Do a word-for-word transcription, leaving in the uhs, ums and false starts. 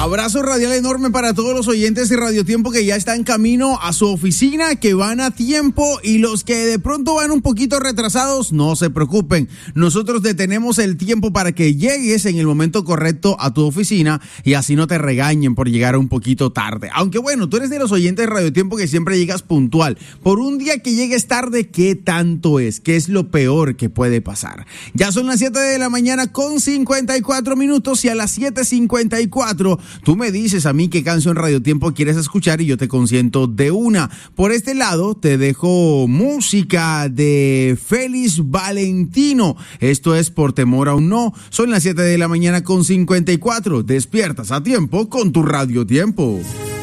Abrazo radial enorme para todos los oyentes de Radio Tiempo que ya están camino a su oficina, que van a tiempo, y los que de pronto van un poquito retrasados, no se preocupen. Nosotros detenemos el tiempo para que llegues en el momento correcto a tu oficina y así no te regañen por llegar un poquito tarde. Aunque bueno, tú eres de los oyentes de Radio Tiempo que siempre llegas puntual. Por un día que llegues tarde, ¿qué tanto es? ¿Qué es lo peor que puede pasar? Ya son las siete de la mañana con cincuenta y cuatro minutos, y a las siete cincuenta y cuatro tú me dices a mí qué canción Radio Tiempo quieres escuchar y yo te consiento de una. Por este lado te dejo música de Félix Valentino. Esto es Por Temor a un No. Son las siete de la mañana con cincuenta y cuatro. Despiertas a tiempo con tu Radio Tiempo.